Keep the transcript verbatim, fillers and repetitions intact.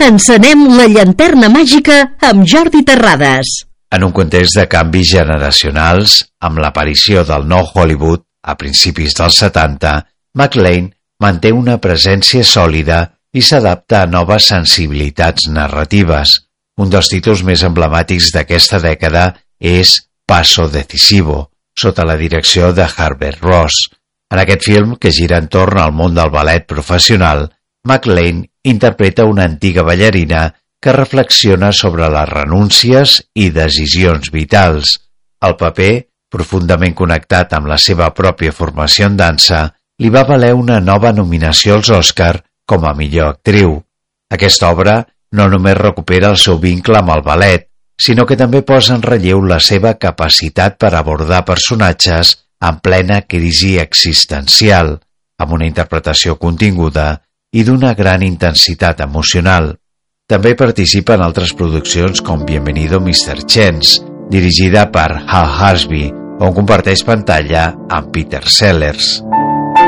Encenem la llanterna màgica amb Jordi Terrades. En un context de canvis generacionals, amb l'aparició del nou Hollywood a principis dels setanta, McLean manté una presència sòlida i s'adapta a noves sensibilitats narratives. Un dels títols més emblemàtics d'aquesta dècada és Paso Decisivo, sota la direcció de Herbert Ross. En aquest film, que gira entorn al món del ballet professional, McLean interpreta una antiga ballarina que reflexiona sobre les renúncies i decisions vitals. El paper, profundament connectat amb la seva pròpia formació en dansa, li va valer una nova nominació als Oscar com a millor actriu. Aquesta obra no només recupera el seu vincle amb el ballet, sinó que també posa en relleu la seva capacitat per abordar personatges en plena crisi existencial, amb una interpretació continguda i d'una gran intensitat emocional. També participa en altres produccions com Bienvenido mister Chance, dirigida per Hal Ashby, on comparteix pantalla amb Peter Sellers.